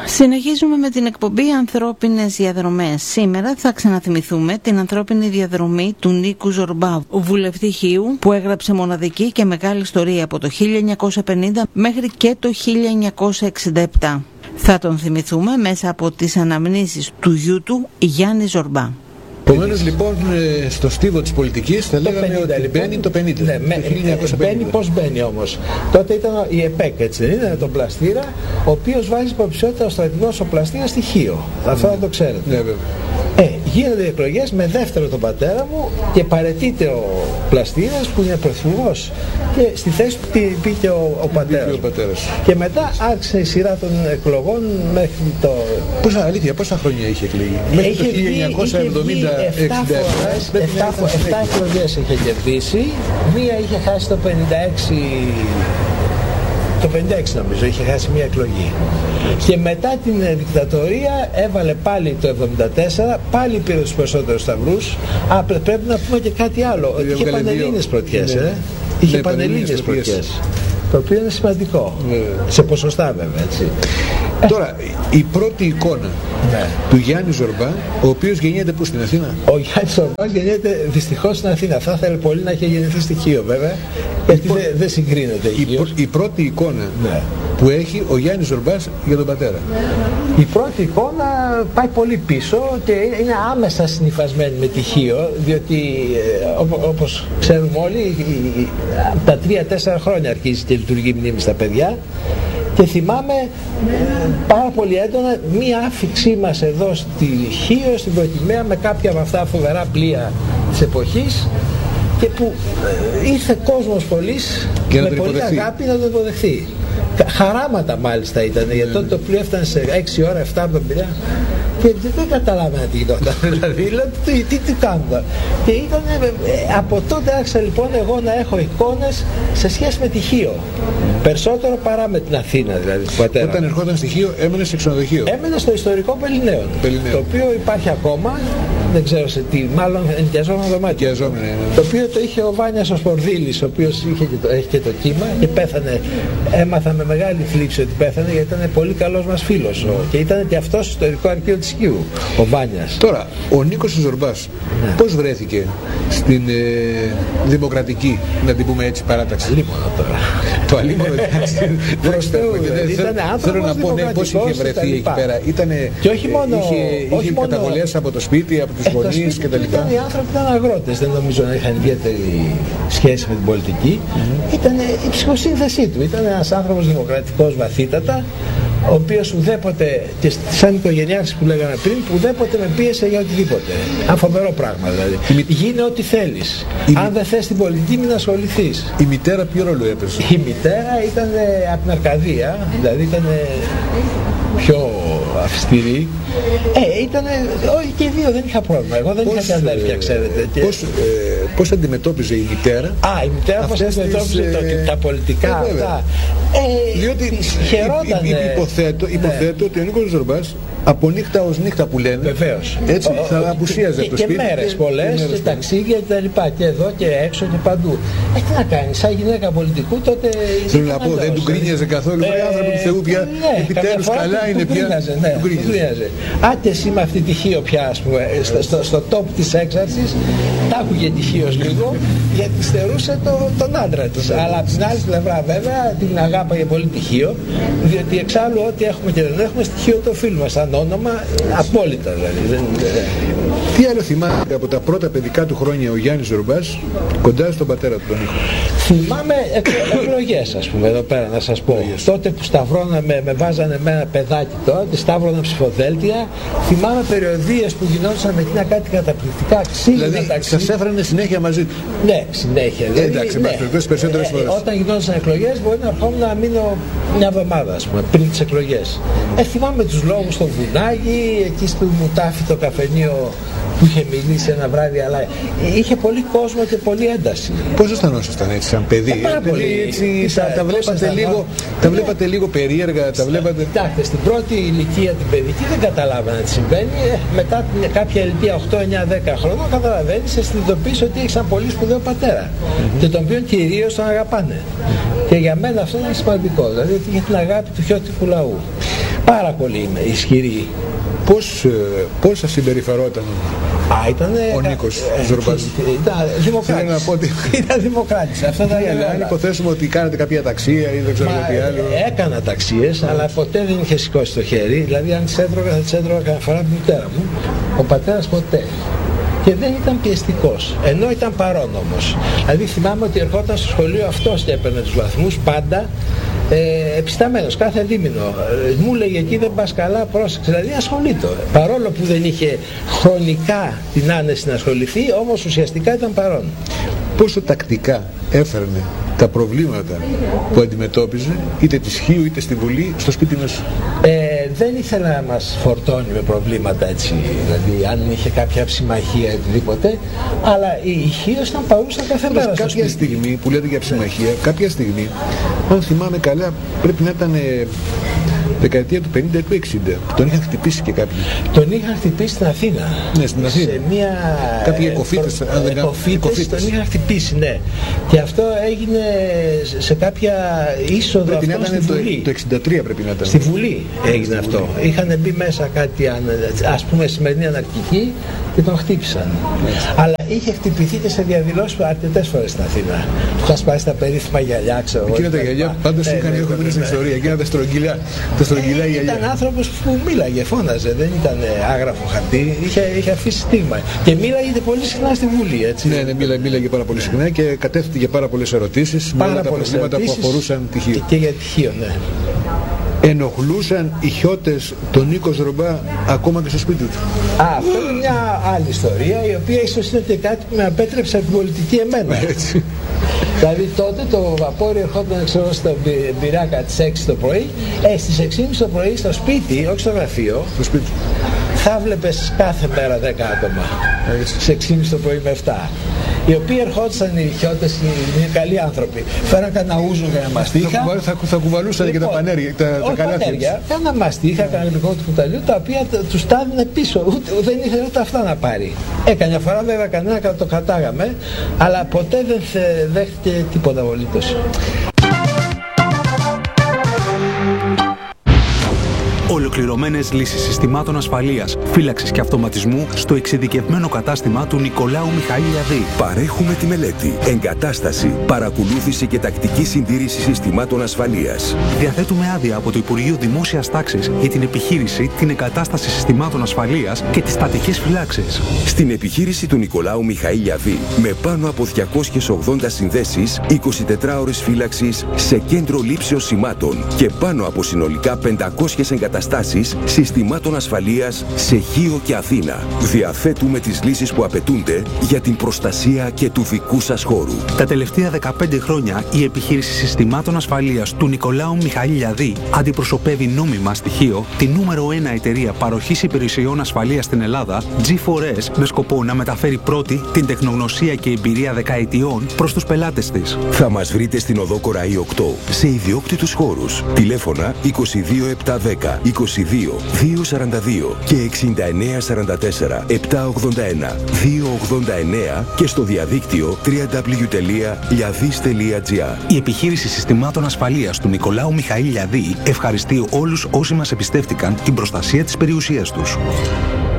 Συνεχίζουμε με την εκπομπή Ανθρώπινες Διαδρομές. Σήμερα θα ξαναθυμηθούμε την ανθρώπινη διαδρομή του Νίκου Ζορμπά, βουλευτή Χίου, που έγραψε μοναδική και μεγάλη ιστορία από το 1950 μέχρι και το 1967. Θα τον θυμηθούμε μέσα από τις αναμνήσεις του γιού του Γιάννη Ζορμπά. Επομένως λοιπόν στο στίβο της πολιτικής θα λέγαμε ότι μπαίνει το 50. Ναι, μπαίνει, πώς μπαίνει όμως. Τότε ήταν η ΕΠΕΚ, έτσι δεν είναι, τον Πλαστήρα, ο οποίος βάζει υποψηφιότητα ο στρατηγός ο Πλαστήρας στη Χίο. Αυτό να το ξέρετε. Ναι, βέβαια. Γίνονται εκλογές με δεύτερο τον πατέρα μου και παραιτείται ο Πλαστήρας που είναι πρωθυπουργός και στη θέση του μπήκε ο πατέρας. Και μετά άρχισε η σειρά των εκλογών μέχρι το... Πόσα χρόνια είχε εκλεγεί? Μέχρι το 1970-67. 7 εκλογές είχε κερδίσει, μία είχε χάσει το 56... Το 56 νομίζω είχε χάσει μια εκλογή. Και μετά την δικτατορία έβαλε πάλι το 74, πάλι πήρε τους περισσότερους σταυρούς. Πρέπει να πούμε και κάτι άλλο. Είχε πανελλήνιες πρωτιές. Είχε πανελλήνιες πρωτιές. Το οποίο είναι σημαντικό. Σε ποσοστά βέβαια, έτσι. Τώρα, η πρώτη εικόνα του Γιάννη Ζορμπά, ο οποίος γεννιέται πού, στην Αθήνα? Ο Γιάννης Ζορμπάς γεννιέται δυστυχώς στην Αθήνα. Θα ήθελε πολύ να είχε γεννηθεί στη Χίο βέβαια, γιατί δεν συγκρίνεται η πρώτη εικόνα που έχει ο Γιάννης Ζορμπάς για τον πατέρα. Η πρώτη εικόνα πάει πολύ πίσω και είναι άμεσα συνυφασμένη με τη Χίο, διότι όπως ξέρουμε όλοι, τα 3-4 χρόνια αρχίζει και λειτουργεί μνήμη στα παιδιά. Και θυμάμαι πάρα πολύ έντονα μία άφηξή μας εδώ στη Χίο, στην Προκυμαία, με κάποια από αυτά φοβερά πλοία της εποχής και που ήρθε κόσμος πολύς με πολύ αγάπη να το υποδεχθεί. Χαράματα μάλιστα ήταν, γιατί τότε το πλοίο έφτανε σε 6 ώρα, 7 από τον και δεν καταλάβαινα τι γινόταν, δηλαδή τι κάνουμε. Και ήταν, από τότε άρχισα λοιπόν εγώ να έχω εικόνες σε σχέση με τη Χίο. Περισσότερο παρά με την Αθήνα δηλαδή του πατέρα. Όταν ερχόταν στη Χίο έμενε σε ξενοδοχείο? Έμενε στο ιστορικό Πελληναίων, το οποίο υπάρχει ακόμα, δεν ξέρω σε τι, μάλλον ενοικιαζόμενο δωμάτιο. Το οποίο το είχε ο Βάνιας ο Σπορδίλης, ο οποίος έχει και το κύμα και πέθανε. Έμαθα με μεγάλη θλίψη ότι πέθανε, γιατί ήταν πολύ καλός μας φίλος και ήταν και αυτός στο ιστορικό αρχείο της Χίου, ο Βάνιας. Τώρα, ο Νίκος Ζορμπάς πώς βρέθηκε στην δημοκρατική, να την πούμε έτσι, παράταξη? Αλίμονο τώρα. Το αλίμονο θέλω να πω πώς είχε βρεθεί εκεί πέρα. Και όχι μόνο. Είχε καταβολές από το σπίτι, από τους γονείς κτλ. Οι άνθρωποι ήταν αγρότες, δεν νομίζω να είχαν ιδιαίτερη σχέση με την πολιτική. Ήταν η ψυχοσύνθεσή του. Ήταν ένας άνθρωπος δημοκρατικός βαθύτατα, ο οποίος ουδέποτε, και σαν οικογενειάρχης που λέγαμε πριν, ουδέποτε με πίεσε για οτιδήποτε. Ένα φοβερό πράγμα δηλαδή. Γίνε ό,τι θέλεις. Αν δεν θες την πολιτική, μην ασχοληθείς. Η μητέρα ποιο ρόλο έπαιζε? Η μητέρα ήταν από την Αρκαδία, δηλαδή ήταν πιο αυστηρή. Ήταν, όχι και οι δύο, δεν είχα πρόβλημα. Εγώ δεν είχα και αδέρφια, ξέρετε. Πώς αντιμετώπιζε η μητέρα? Η μητέρα πώς αντιμετώπιζε τα πολιτικά αυτά. Διότι υποθέτω ότι ο Νίκος Ζορμπάς από νύχτα ως νύχτα που λένε, βεβαίως, έτσι θα απουσίαζε από το σπίτι. Και μέρες πολλές, και ταξίδια και τα λοιπά, και εδώ και έξω και παντού. Τι να κάνει, σαν γυναίκα πολιτικού τότε. Θέλω να πω, δεν του γκρίνιαζε καθόλου. Οι άνθρωποι του Θεού πια επιτέλους καλά είναι πια. Του γκρίνιαζε. Άτε εσύ με αυτή τη Χίο πια, ας πούμε, στο top της έξαρσης, τα άκουγε τη Χίος λίγο, γιατί της θεωρούσε τον άντρα της. Αλλά από την άλλη πλευρά βέβαια την αγάπαγε πολύ τη Χίο, διότι εξάλλου ό,τι έχουμε και δεν έχουμε στοιχείο το οφείλουμε σαν όνομα, απόλυτα δηλαδή. Τι άλλο θυμάται από τα πρώτα παιδικά του χρόνια ο Γιάννης Ζορμπάς κοντά στον πατέρα του τον Νίκο? Θυμάμαι εκλογές, ας πούμε, εδώ πέρα να σας πω. Τότε που σταυρώναμε, με βάζανε με ένα παιδάκι τώρα, τη σταύρωνα ψηφοδέλτια. Θυμάμαι περιοδίες που γινόντουσαν με εκείνα κάτι καταπληκτικά ξύλινα δηλαδή, ταξίδια. σας έφερανε συνέχεια μαζί του? Ναι, συνέχεια. Εντάξει, περισσότερες φορές. Όταν γινόντουσαν εκλογές, μπορεί να πω να μείνω μια εβδομάδα, ας πούμε, πριν τις εκλογές. Θυμάμαι τους λόγους στο Βουνάγι, εκεί στο Μουτάφι το καφενείο που είχε μιλήσει ένα βράδυ, αλλά είχε πολύ κόσμο και πολύ ένταση. Πώς αισθανόσασταν έτσι σαν παιδί? Τα βλέπατε λίγο περίεργα, τα βλέπατε? Κοιτάξτε, στην πρώτη ηλικία την παιδική δεν καταλάβαινα τι συμβαίνει. Μετά κάποια ηλικία 8, 9, 10 χρόνια καταλαβαίνεις, συνειδητοποιείς ότι έχεις έναν πολύ σπουδαίο πατέρα και τον οποίο κυρίως τον αγαπάνε. Και για μένα αυτό είναι σημαντικό, δηλαδή ότι είχε την αγάπη του χιώτικου λαού. πάρα πολύ ισχυρή. Πώς θα συμπεριφερόταν ο Νίκος Ζορμπάς? Ήταν δημοκράτης. Ήταν δημοκράτης. Αν υποθέσουμε ότι κάνατε κάποια ταξία ή δεν ξέρω τι άλλο. Έκανα ταξίες, αλλά ποτέ δεν είχε σηκώσει το χέρι. Δηλαδή, αν τις έτρωγα, θα τις έτρωγα κάθε φορά από τη μητέρα μου. Ο πατέρας ποτέ. Και δεν ήταν πιεστικός, ενώ ήταν παρόν όμως. Δηλαδή θυμάμαι ότι ερχόταν στο σχολείο αυτός και έπαιρνε τους βαθμούς πάντα, επισταμένος κάθε δίμηνο. Μου λέγε εκεί δεν πας καλά, πρόσεξε. Δηλαδή ασχολείται. Παρόλο που δεν είχε χρονικά την άνεση να ασχοληθεί, όμως ουσιαστικά ήταν παρόν. Πόσο τακτικά έφερνε τα προβλήματα που αντιμετώπιζε, είτε τη Χίου είτε στη Βουλή, στο σπίτι μας? Δεν ήθελα να μας φορτώνει με προβλήματα έτσι, δηλαδή αν είχε κάποια ψημαχία ή οτιδήποτε, αλλά η Χίος ήταν παρούσα κάθε μέρα στο σπίτι. Κάποια στιγμή που λέτε για ψημαχία, κάποια στιγμή, αν θυμάμαι καλά, πρέπει να ήταν δεκαετία του 50 ή του 60. Τον είχαν χτυπήσει και κάποιοι. Τον είχαν χτυπήσει στην Αθήνα. Ναι, στην Αθήνα. Σε μια. Κάποιοι εκοφίτες, αν δεν κάνω. Τον είχαν χτυπήσει, ναι. Και αυτό έγινε σε κάποια είσοδο πρέπει αυτό στη Βουλή. Το 63 πρέπει να ήταν. Στη Βουλή έγινε αυτό. Είχαν μπει μέσα κάτι, ας πούμε, σημερινή αναρκτική και τον χτύπησαν. Αλλά είχε χτυπηθεί και σε διαδηλώσεις αρκετές φορές στην Αθήνα. Του είχα πάει στα περίφημα γυαλιά, ξέρω εγώ. Εκείνα τα γυαλιά πάντως είχαν μείνει στην ιστορία. Εκείνα τα στρογγυλά. Ήταν άνθρωπος που μίλαγε, φώναζε, δεν ήταν άγραφο χαρτί, είχε αφήσει στίγμα. Και μίλαγε πολύ συχνά στη Βουλή, έτσι. Ναι, μίλαγε πάρα πολύ συχνά και κατέφυγε πάρα πολλές ερωτήσεις με όλα τα προβλήματα που αφορούσαν τη Χίο. Και για τη Χίο, ναι. Ενοχλούσαν οι Χιώτες τον Νίκο Ζορμπά ακόμα και στο σπίτι του? Αυτό είναι μια άλλη ιστορία, η οποία ίσως είναι και κάτι που με απέτρεψε από την πολιτική εμένα. Έτσι. Δηλαδή τότε το βαπόρι ερχόταν στο μπειράκα τις 6 το πρωί, στις 6.30 το πρωί στο σπίτι, όχι στο γραφείο, στο σπίτι, θα βλέπεις κάθε μέρα 10 άτομα, στις 6.30 το πρωί με 7. Οι οποίοι ερχόντουσαν οι Χιώτες, είναι καλοί άνθρωποι. Φέραν κανένα ούζο για να μαστίχα. Θα κουβαλούσαν λοιπόν, και τα πανέρια, τα καλάθια. Κάνα μαστίχα, κάνα υλικό του κουταλιού, τα οποία τους στάδινε πίσω. Δεν ήθελε ούτε αυτά να πάρει. Καμιά φορά βέβαια κανένα το κρατάγαμε, αλλά ποτέ δεν δέχτηκε τίποτα απολύτως. Ολοκληρωμένες λύσεις συστημάτων ασφαλείας, φύλαξης και αυτοματισμού στο εξειδικευμένο κατάστημα του Νικολάου Μιχαήλ. Παρέχουμε τη μελέτη, εγκατάσταση, παρακολούθηση και τακτική συντήρηση συστημάτων ασφαλείας. Διαθέτουμε άδεια από το Υπουργείο Δημόσιας Τάξης για την επιχείρηση, την εγκατάσταση συστημάτων ασφαλείας και τις στατικές φυλάξεις. Στην επιχείρηση του Νικολάου Μιχαήλ, με πάνω από 280 συνδέσεις, 24 ώρες φύλαξης σε κέντρο λήψεως σημάτων και πάνω από συνολικά 500 εγκαταστάσεις συστημάτων ασφαλείας σε Χίο και Αθήνα. Διαθέτουμε τις λύσεις που απαιτούνται για την προστασία και του δικού σας χώρου. Τα τελευταία 15 χρόνια η επιχείρηση συστημάτων ασφαλείας του Νικολάου Μιχαήλ αντιπροσωπεύει νόμιμα στη Χίο τη νούμερο 1 εταιρεία παροχής υπηρεσιών ασφαλείας στην Ελλάδα, G4S, με σκοπό να μεταφέρει πρώτη την τεχνογνωσία και εμπειρία δεκαετιών προς τους πελάτες της. Θα μας βρείτε στην οδό Κοραή 8 σε ιδιόκτητους χώρους. Τηλέφωνα 22710 22 242 και 6944 781 289 και στο διαδίκτυο www.liadis.gr. Η επιχείρηση συστημάτων ασφαλείας του Νικολάου Μιχαήλ ευχαριστεί όλους όσοι μας εμπιστεύτηκαν την προστασία της περιουσίας τους.